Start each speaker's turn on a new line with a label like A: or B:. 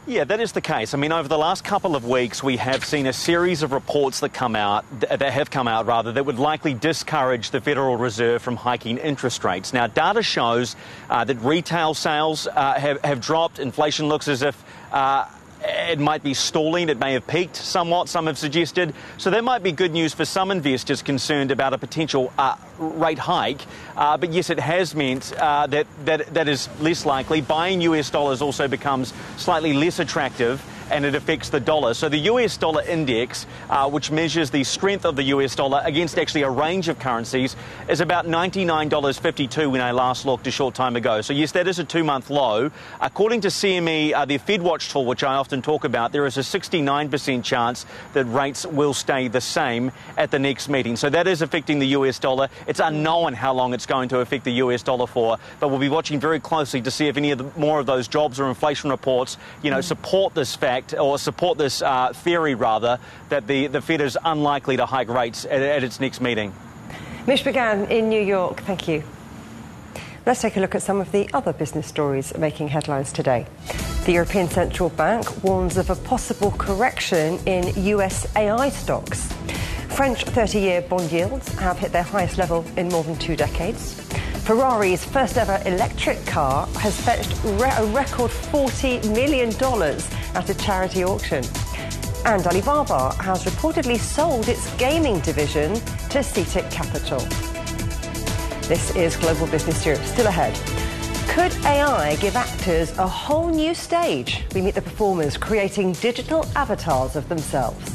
A: Yeah, that is the case. I mean, over the last couple of weeks, we have seen a series of reports that have come out that would likely discourage the Federal Reserve from hiking interest rates. Now, data shows that retail sales have dropped. Inflation looks as if it might be stalling. It may have peaked somewhat, some have suggested. So that might be good news for some investors concerned about a potential rate hike. But yes, it has meant that is less likely. Buying US dollars also becomes slightly less attractive, and it affects the dollar. So the US dollar index, which measures the strength of the US dollar against actually a range of currencies, is about $99.52 when I last looked a short time ago. So yes, that is a 2-month low. According to CME, the FedWatch tool, which I often talk about, there is a 69% chance that rates will stay the same at the next meeting. So that is affecting the US dollar. It's unknown how long it's going to affect the US dollar for, but we'll be watching very closely to see if any more of those jobs or inflation reports, support this fact, or support this theory, rather, that the Fed is unlikely to hike rates at its next meeting.
B: Mish Began in New York, thank you. Let's take a look at some of the other business stories making headlines today. The European Central Bank warns of a possible correction in US AI stocks. French 30-year bond yields have hit their highest level in more than 2 decades. Ferrari's first ever electric car has fetched a record $40 million at a charity auction. And Alibaba has reportedly sold its gaming division to CITIC Capital. This is Global Business Europe. Still ahead. Could AI give actors a whole new stage? We meet the performers creating digital avatars of themselves.